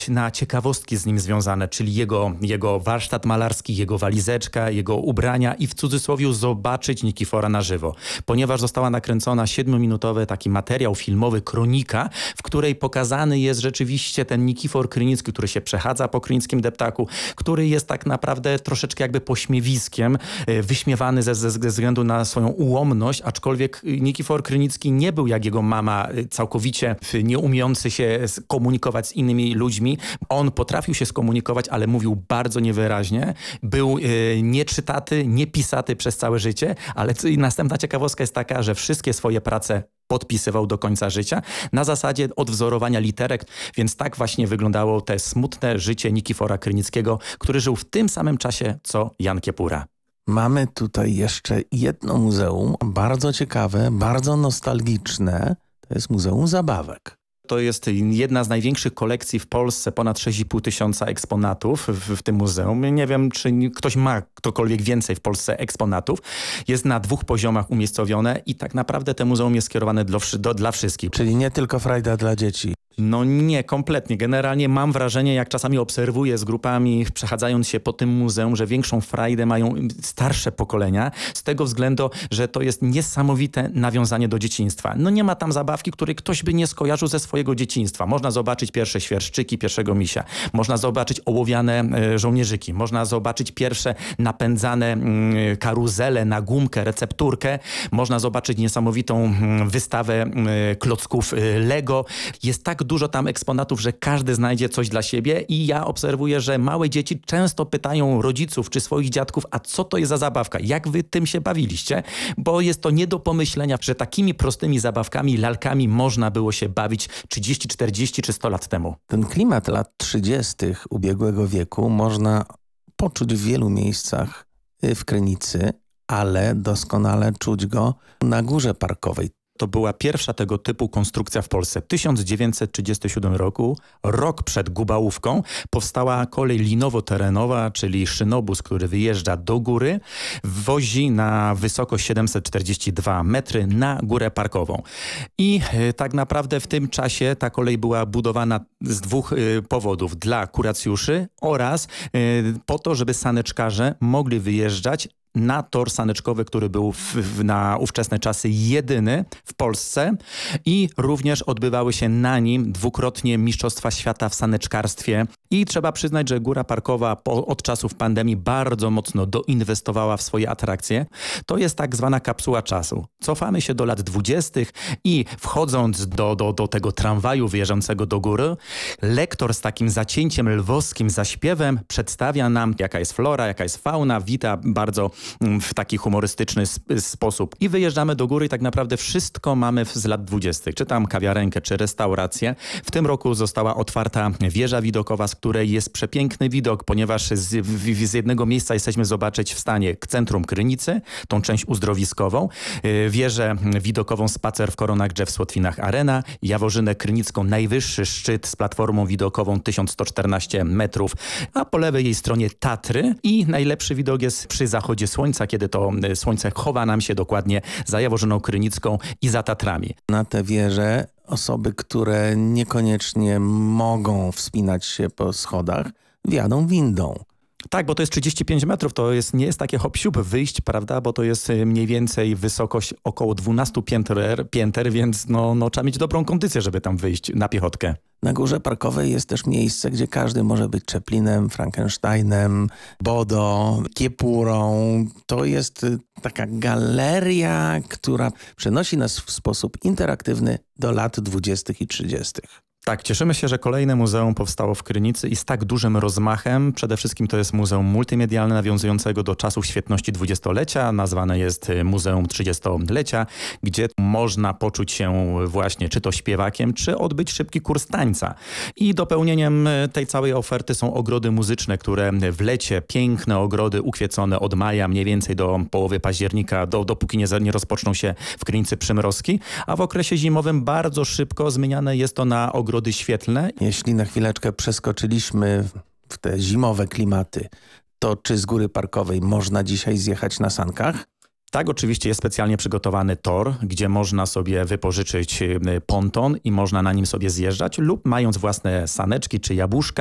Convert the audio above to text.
na ciekawostki z nim związane, czyli jego warsztat malarski, jego walizeczka, jego ubrania i w cudzysłowie zobaczyć Nikifora na żywo. Ponieważ została nakręcona 7-minutowy taki materiał filmowy, kronika, w której pokazany jest rzeczywiście ten Nikifor Krynicki, który się przechadza po krynickim deptaku, który jest tak naprawdę troszeczkę jakby pośmiewiskiem, wyśmiewany ze względu na swoją ułomność, aczkolwiek Nikifor Krynicki nie był jak jego mama całkowicie nieumiejący się komunikować z innymi ludźmi. On potrafił się skomunikować, ale mówił bardzo niewyraźnie. Był nieczytaty, niepisaty przez całe życie, ale następna ciekawostka jest taka, że wszystkie swoje prace podpisywał do końca życia na zasadzie odwzorowania literek, więc tak właśnie wyglądało te smutne życie Nikifora Krynickiego, który żył w tym samym czasie co Jan Kiepura. Mamy tutaj jeszcze jedno muzeum, bardzo ciekawe, bardzo nostalgiczne. To jest Muzeum Zabawek. To jest jedna z największych kolekcji w Polsce, ponad 6,5 tysiąca eksponatów w tym muzeum. Nie wiem, czy ktoś ma ktokolwiek więcej w Polsce eksponatów. Jest na 2 poziomach umiejscowione i tak naprawdę to muzeum jest skierowane dla wszystkich. Czyli nie tylko frajda dla dzieci. No nie, kompletnie. Generalnie mam wrażenie, jak czasami obserwuję z grupami, przechadzając się po tym muzeum, że większą frajdę mają starsze pokolenia, z tego względu, że to jest niesamowite nawiązanie do dzieciństwa. No nie ma tam zabawki, której ktoś by nie skojarzył ze swojego dzieciństwa. Można zobaczyć pierwsze świerszczyki, pierwszego misia. Można zobaczyć ołowiane żołnierzyki. Można zobaczyć pierwsze napędzane karuzele na gumkę, recepturkę. Można zobaczyć niesamowitą wystawę klocków Lego. Jest tak dużo tam eksponatów, że każdy znajdzie coś dla siebie i ja obserwuję, że małe dzieci często pytają rodziców czy swoich dziadków, a co to jest za zabawka? Jak wy tym się bawiliście? Bo jest to nie do pomyślenia, że takimi prostymi zabawkami, lalkami można było się bawić 30, 40 czy 100 lat temu. Ten klimat lat 30. ubiegłego wieku można poczuć w wielu miejscach w Krynicy, ale doskonale czuć go na Górze Parkowej. To była pierwsza tego typu konstrukcja w Polsce. W 1937 roku, rok przed Gubałówką, powstała kolej linowo-terenowa, czyli szynobus, który wyjeżdża do góry, wozi na wysokość 742 metry na Górę Parkową. I tak naprawdę w tym czasie ta kolej była budowana z 2 powodów. Dla kuracjuszy oraz po to, żeby saneczkarze mogli wyjeżdżać na tor saneczkowy, który był na ówczesne czasy jedyny w Polsce i również odbywały się na nim dwukrotnie Mistrzostwa Świata w saneczkarstwie. I trzeba przyznać, że Góra Parkowa od czasów pandemii bardzo mocno doinwestowała w swoje atrakcje. To jest tak zwana kapsuła czasu. Cofamy się do lat 20. i wchodząc do tego tramwaju wyjeżdżającego do góry, lektor z takim zacięciem lwowskim zaśpiewem przedstawia nam, jaka jest flora, jaka jest fauna, wita bardzo w taki humorystyczny sposób. I wyjeżdżamy do góry i tak naprawdę wszystko mamy z lat 20. Czy tam kawiarenkę, czy restaurację. W tym roku została otwarta wieża widokowa, z której jest przepiękny widok, ponieważ z jednego miejsca jesteśmy zobaczyć w stanie centrum Krynicy, tą część uzdrowiskową, wieżę widokową Spacer w koronach drzew w Słotwinach Arena, Jaworzynę Krynicką, najwyższy szczyt z platformą widokową 1114 metrów, a po lewej jej stronie Tatry i najlepszy widok jest przy zachodzie słońca, kiedy to słońce chowa nam się dokładnie za Jaworzyną Krynicką i za Tatrami. Na tę wieżę osoby, które niekoniecznie mogą wspinać się po schodach, wjadą windą. Tak, bo to jest 35 metrów, to nie jest takie hop-siup wyjść, prawda, bo to jest mniej więcej wysokość około 12 pięter, więc trzeba mieć dobrą kondycję, żeby tam wyjść na piechotkę. Na Górze Parkowej jest też miejsce, gdzie każdy może być Chaplinem, Frankensteinem, Bodo, Kiepurą. To jest taka galeria, która przenosi nas w sposób interaktywny do lat 20. i 30. Tak, cieszymy się, że kolejne muzeum powstało w Krynicy i z tak dużym rozmachem. Przede wszystkim to jest muzeum multimedialne nawiązującego do czasów świetności dwudziestolecia. Nazwane jest Muzeum 30-lecia, gdzie można poczuć się właśnie czy to śpiewakiem, czy odbyć szybki kurs tańca. I dopełnieniem tej całej oferty są ogrody muzyczne, które w lecie, piękne ogrody ukwiecone od maja mniej więcej do połowy października, dopóki nie rozpoczną się w Krynicy przymrozki, a w okresie zimowym bardzo szybko zmieniane jest to na ogrody świetlne. Jeśli na chwileczkę przeskoczyliśmy w te zimowe klimaty, to czy z Góry Parkowej można dzisiaj zjechać na sankach? Tak, oczywiście jest specjalnie przygotowany tor, gdzie można sobie wypożyczyć ponton i można na nim sobie zjeżdżać lub mając własne saneczki czy jabłuszka,